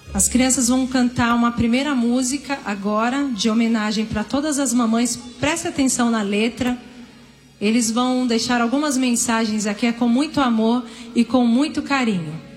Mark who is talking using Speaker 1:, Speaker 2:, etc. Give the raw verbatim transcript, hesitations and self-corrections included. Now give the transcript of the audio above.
Speaker 1: As crianças vão cantar uma primeira música agora, de homenagem para todas as mamães. Preste atenção na letra. Eles vão deixar algumas mensagens aqui, é com muito amor e com muito carinho.